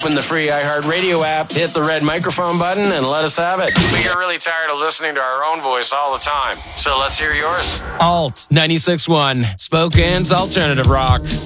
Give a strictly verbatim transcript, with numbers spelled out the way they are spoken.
Open the free iHeartRadio app, hit the red microphone button, and let us have it. We get really tired of listening to our own voice all the time, so let's hear yours. Alt ninety-six point one, Spokane's alternative rock.